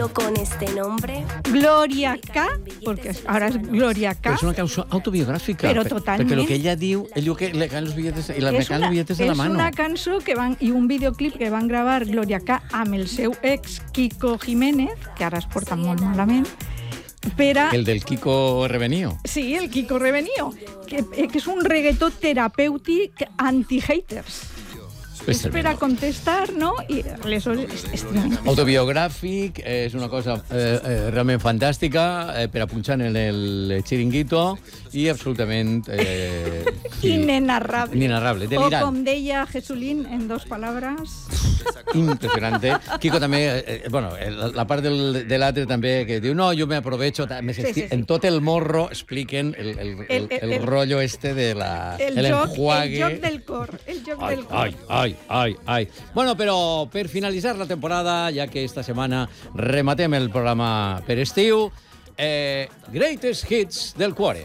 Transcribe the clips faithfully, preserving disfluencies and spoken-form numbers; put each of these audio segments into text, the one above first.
con este nombre. Gloria K, porque ahora es Gloria K. Però és una cançó autobiogràfica. Però totalment. Perquè el que ella diu, ell diu que le caen los billetes, i la És caen una, los billetes de la mano. és una cançó que van, i un videoclip que van gravar Gloria K amb el seu ex Kiko Jiménez, que ara es porta molt malament, per a... El del Kiko Revenío. Sí, el Kiko Revenío, que, que és un reggaetó terapèutic anti-haters. És per a contestar, no? I aleshores és, és tremendo. Autobiogràfic, és una cosa eh, eh, realment fantàstica, eh, per a punxar en el chiringuito, i absolutament... Eh, Inenarrable. Inenarrable, delirant. O com deia Jesulín, en dos palabras... Impressionante. Kiko també, eh, bueno, la, la part del, de l'altre també, que diu, no, jo me aprovecho, me sí, sí, sí. En tot el morro expliquen el, el, el, el, el, el rollo este de la... El, el joc, enjuague. El joc del cor. El joc ai, del cor. Ai, ai, ai, ai. Bueno, però per finalitzar la temporada, ja que esta setmana rematem el programa per estiu, eh, Greatest Hits del Cuore.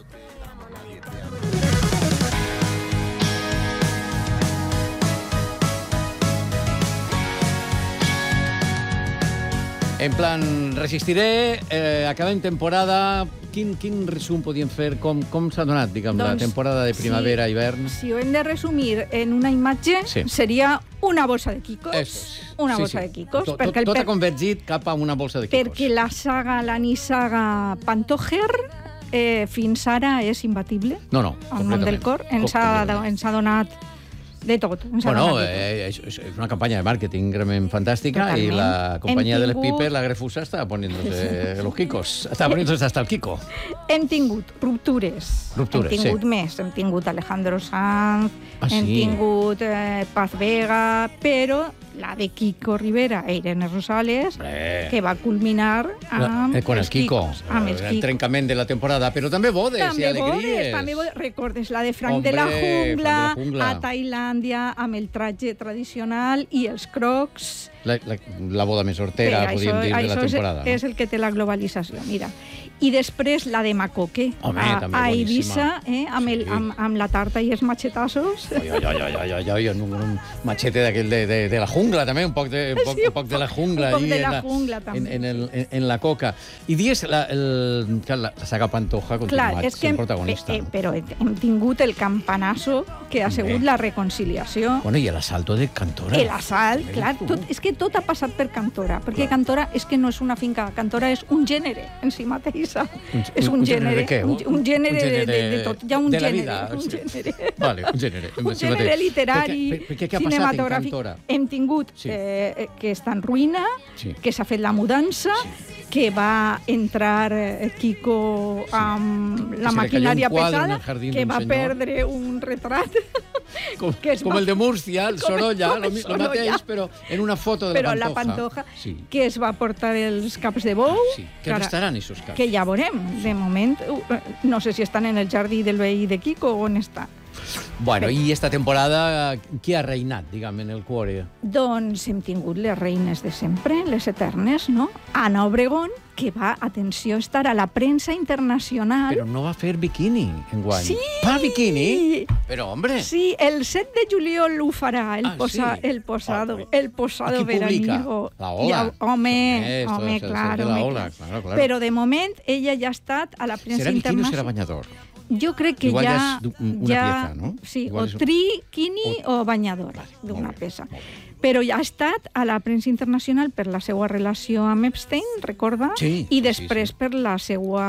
En plan, resistiré, eh, acabem temporada... Quin, quin resum podíem fer? Com, com s'ha donat, diguem, doncs, la temporada de primavera-hivern? Si, si ho hem de resumir en una imatge, sí. Seria una bossa de quicos. Es, una sí, bossa sí. de quicos. Tot, tot, tot ha convergit cap a una bossa de quicos. Perquè la saga, la nissaga Pantojer, eh, fins ara és imbatible. No, no, al món del cor. Ens ha, ens ha donat de tot. Bueno, eh, és, és una campanya de màrqueting realment fantàstica. Totalment. I la companyia tingut... de les Piper, la Grefusa, està poniéndose los quicos. Està poniéndose hasta el Kiko. Hem tingut ruptures. Ruptures, hem tingut sí. més. Hem tingut Alejandro Sanz, ah, hem sí. tingut eh, Paz Vega, però la de Kiko Rivera e Irene Rosales, Bre. que va culminar amb la, eh, con el Kiko, Quicos, amb el, els el trencament de la temporada, però també bodes també i alegries. Bodes, també bodes. Recordes la de Frank, Hombre, de la Jungla, Frank de la Jungla, a Tailàndia, amb el traje tradicional i els crocs. La, la, la boda més hortera, sí, podríem dir, de la temporada. Això és, no? és el que té la globalització, mira. I després la de Macoque, Home, a, també a boníssima. Eivissa, eh, amb, el, Sí. amb, amb la tarta i els machetazos. Ai, ai, ai, ai, ai, ai, un, un machete d'aquell de, de, de la jungla, també, un poc de, un poc, Sí, un poc de la jungla. un poc de en la la jungla, també. En, en, el, en, en la coca. I dies, la, el, la, la saga Pantoja ha continuat Clar, és que sent hem, protagonista. eh, però hem tingut el campanazo que ha sigut Bé. la reconciliació. Bueno, i l'assalto de Cantora. El assalt, clar, tot, és que tot ha passat per Cantora, perquè clar. Cantora és que no és una finca, Cantora és un gènere en si mateixa. Un, és un, un gènere, gènere de què? un, un gènere, un gènere de, de, de tot. Hi ha un de la gènere, vida, un sí. gènere. Vale, un gènere. Un gènere literari, per què, per, per què ha passat en cinematogràfic. Cantora? Hem tingut Sí. eh, que està en ruïna, Sí. que s'ha fet la mudança, Sí. que va entrar eh, Kiko amb Que la se le maquinària cayó un quadre en pesada, el jardín que d'un va senyor. perdre un retrat. Com, que es com va- el de Múrcia, el com el- Sorolla, com el lo, lo Sorolla. mateix, però en una foto de Però la la Pantoja. Pantoja, Sí. que es va portar els caps de bou, Sí. Que on estaran, esos caps? que ja veurem. De moment, uh, no sé si estan en el jardí del veí de Kiko o on està. Bueno, i esta temporada, qui ha reinat, diguem, en el cuore? Doncs hem tingut les reines de sempre, les eternes, no? Ana Obregón, que va, atenció, estar a la premsa internacional. Però no va fer biquini, enguany. Sí! Va biquini? Però, hombre... Sí, el set de juliol ho farà, el, Ah, posa, sí? el posado, Home. el posado Aquí publica? veraniego. La Ola. Ja, home, Esto, home, esto, clar, de la home, Ola, clar. claro, claro. Però de moment ella ja ha estat a la premsa Serà biquini o serà internacional. banyador? Jo crec que Igual ja... ja és una pieza, no? Sí, Igual o és- triquini o, o banyador Vale, d'una molt bé, peça. molt bé. Però ja ha estat a la premsa internacional per la seva relació amb Epstein, recorda? Sí, I sí, després sí. per la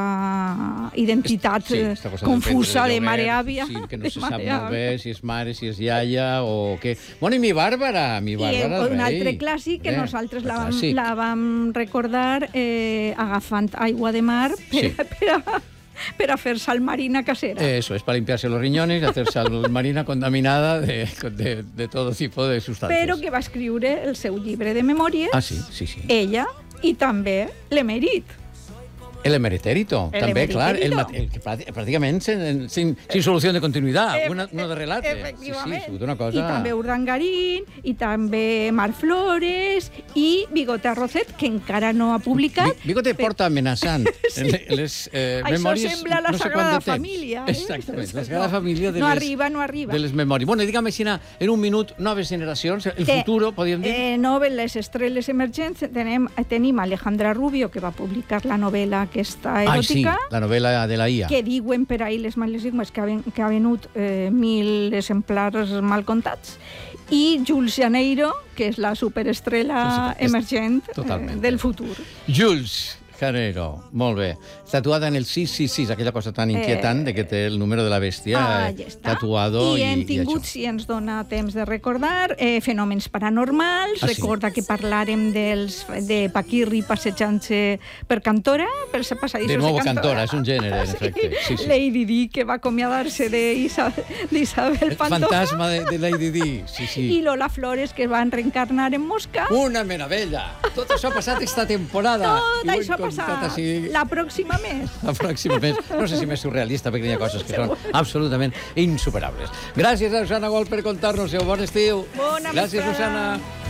seva identitat Sí, eh, esta cosa confusa del de ventre mare lloguer, àvia. Sí, que no de se mare sap molt àvia. bé si és mare, si és iaia o què. Bueno, i mi Bàrbara, mi I Bàrbara un Rei. altre clàssic que Bé, nosaltres la vam, clàssic. la vam recordar eh, agafant aigua de mar per, Sí. per, a, per a fer sal marina casera. Eso es, para limpiarse los riñones y hacer sal marina contaminada de, de, de todo tipo de sustancias. Però que va escriure el seu llibre de memòries, Ah, sí, sí, sí. ella, i també l'Emerit. El emeritérito, El també, clar. El, emeritérito. el, el, pràcticament sin, sin, sin solució de continuïtat, Eh, una, una darrere l'altra. Efectivament. Sí, sí, una cosa... I també Urdangarín, i també Mar Flores, i Bigote Arrocet, que encara no ha publicat. Bi- Bigote però- porta amenaçant Sí. les eh, Això memòries... sembla la no sé Sagrada quant de temps. Família, eh? Exactament, la Sagrada Família de No les... arriba, no arriba. De les memòries. Bueno, diguem així, en un minut, noves generacions, el Té, futuro, podríem dir. Eh, novel·les estrelles emergents, tenim, tenim Alejandra Rubio, que va publicar la novel·la aquesta Ai, sí, eròtica, la novel·la de la I A. que diuen per ahir les males llengües que ha, ven, que ha venut eh, mil exemplars mal comptats, i Jules Janeiro, que és la superestrella És- emergent eh, totalment. del futur. Jules Janeiro, molt bé. Tatuada en el sis sis sis, aquella cosa tan inquietant de que té el número de la bèstia Ah, eh, ja està. tatuado i, I hem i tingut, això. si ens dona temps de recordar, eh, fenòmens paranormals. Ah, sí? Recorda que parlàrem dels, de Paquirri passejant-se per Cantora, per ser passadissos De nuevo de Cantora, és un gènere, en efecte. Sí, sí. Lady Di, que va acomiadar-se d'Isabel El Pantoja. fantasma de, de Lady Di, sí, sí. I Lola Flores, que van reencarnar en Mosca. Una meravella! Tot això ha passat esta temporada. Tot I ho hem això contat passa així la pròxima mes. la pròxima mes. No sé si més surrealista, perquè hi ha coses que són absolutament insuperables. Gràcies a Susana Gol per contar-nos-ho. Bon estiu. Bona Gràcies, vesprada. Susana.